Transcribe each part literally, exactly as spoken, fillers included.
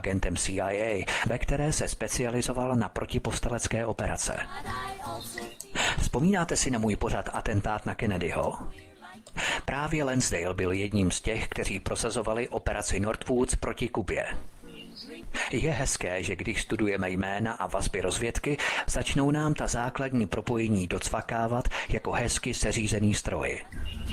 agentem C I A, ve které se specializoval na protipovstalecké operace. Vzpomínáte si na můj pořad Atentát na Kennedyho? Právě Lansdale byl jedním z těch, kteří prosazovali operaci Northwoods proti Kubě. Je hezké, že když studujeme jména a vazby rozvědky, začnou nám ta základní propojení docvakávat jako hezky seřízený stroj.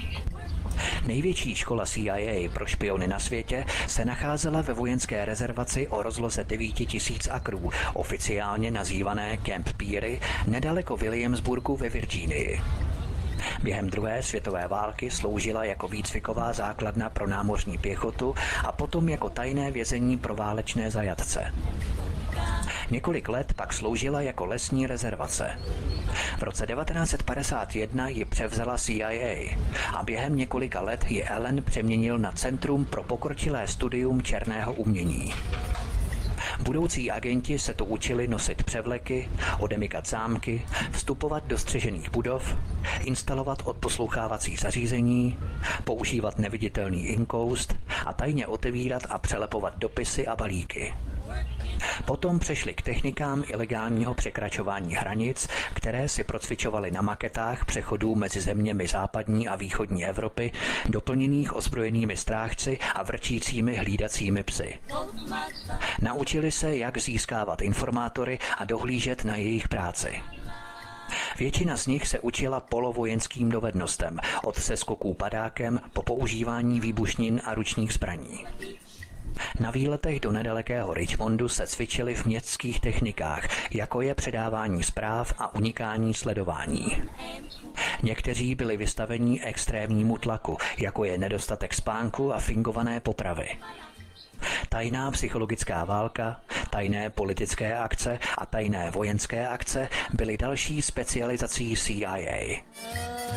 Největší škola C I A pro špiony na světě se nacházela ve vojenské rezervaci o rozloze devět tisíc akrů, oficiálně nazývané Camp Peary, nedaleko Williamsburgu ve Virginii. Během druhé světové války sloužila jako výcviková základna pro námořní pěchotu a potom jako tajné vězení pro válečné zajatce. Několik let pak sloužila jako lesní rezervace. V roce devatenáct set padesát jedna ji převzala C I A a během několika let ji Allen přeměnil na Centrum pro pokročilé studium černého umění. Budoucí agenti se tu učili nosit převleky, odemykat zámky, vstupovat do střežených budov, instalovat odposlouchávací zařízení, používat neviditelný inkoust a tajně otevírat a přelepovat dopisy a balíky. Potom přešli k technikám ilegálního překračování hranic, které si procvičovali na maketách přechodů mezi zeměmi západní a východní Evropy, doplněných ozbrojenými strážci a vrčícími hlídacími psy. Naučili se, jak získávat informátory a dohlížet na jejich práci. Většina z nich se učila polovojenským dovednostem, od seskoků padákem po používání výbušnin a ručních zbraní. Na výletech do nedalekého Richmondu se cvičili v městských technikách, jako je předávání zpráv a unikání sledování. Někteří byli vystaveni extrémnímu tlaku, jako je nedostatek spánku a fingované popravy. Tajná psychologická válka, tajné politické akce a tajné vojenské akce byly další specializací C I A.